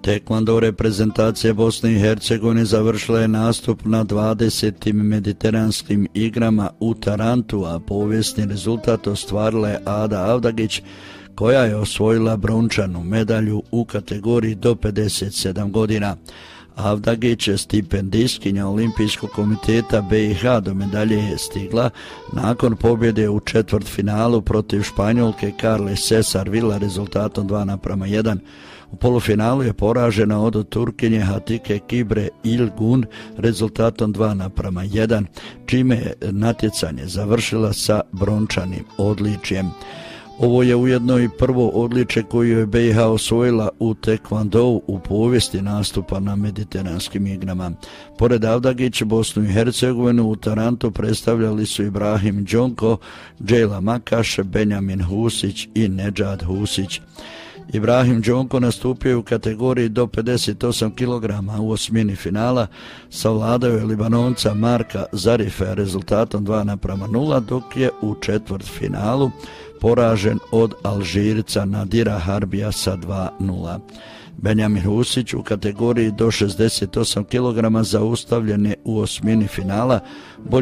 Tekvando reprezentacija Bosne i Hercegovine završila je nastup na 20. mediteranskim igrama u Tarantu, a povijesni rezultat ostvarila je Ada Avdagić, koja je osvojila brončanu medalju u kategoriji do 57 godina. Avdagić, stipendistkinja Olimpijskog komiteta BiH, do medalje je stigla nakon pobjede u četvrtfinalu protiv Španjolke Carle Cesar Villa rezultatom 2:1. U polufinalu je poražena od Turkinje Hatike Kibre Ilgun rezultatom 2:1, čime je natjecanje završila sa brončanim odličjem. Ovo je ujedno i prvo odličje koju je BiH osvojila u tekvandou u povijesti nastupa na mediteranskim igrama. Pored Avdagić, Bosnu i Hercegovinu u Tarantu predstavljali su Ibrahim Đonko, Džejla Makaš, Benjamin Husić i Nedžad Husić. Ibrahim Đonko nastupio je u kategoriji do 58 kg u osmini finala, savladao je Libanonca Marka Zarife rezultatom 2:0, dok je u četvrtfinalu poražen od Alžirca Nadira Harbija sa 2:0. Benjamin Husić u kategoriji do 68 kg zaustavljen je u osmini finala,